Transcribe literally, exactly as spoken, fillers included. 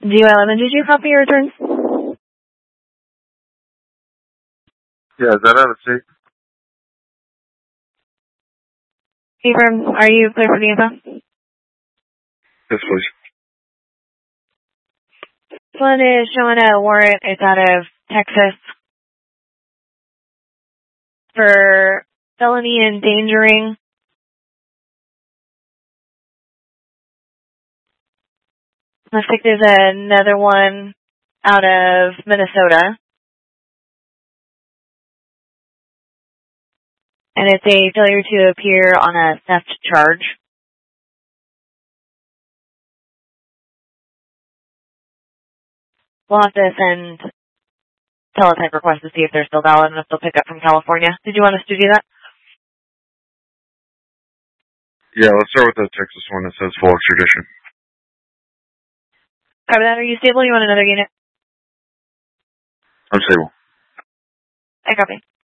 D Y eleven, did you copy your returns? Yeah, is that out of state? Ephraim, are you clear for the info? Yes, please. This one is showing a warrant. It's out of Texas for felony endangering. Looks like there's another one out of Minnesota. And it's a failure to appear on a theft charge. We'll have to send teletype requests to see if they're still valid and if they'll pick up from California. Did you want us to do that? Yeah, let's start with the Texas one that says full extradition. Copy that. Are you stable? You want another unit? I'm stable. I copy.